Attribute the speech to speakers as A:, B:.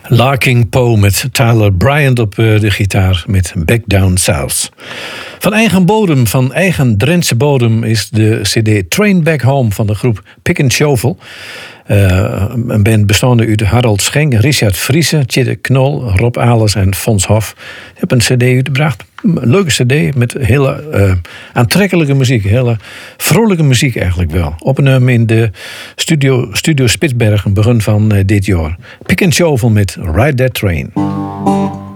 A: Larking Poe met Tyler Bryant op de gitaar met Back Down South. Van eigen bodem, van eigen Drentse bodem is de cd Train Back Home van de groep Pick and Shovel. Een band bestaande uit Harold Schenk, Richard Vriese, Tjitke Knol, Rob Alers en Fons Hof. Ik heb een cd uitgebracht, een leuke cd met hele aantrekkelijke muziek. Hele vrolijke muziek eigenlijk wel. Opgenomen in de studio Spitsbergen, begin van dit jaar. Pick and Shovel met Ride That Train.